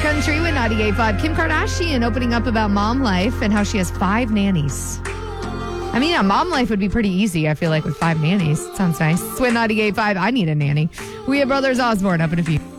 Country with 98.5. Kim Kardashian opening up about mom life and how she has 5 nannies. I mean, mom life would be pretty easy, I feel like, with 5 nannies. Sounds nice. It's with 98.5. I need a nanny. We have Brothers Osborne up in a few.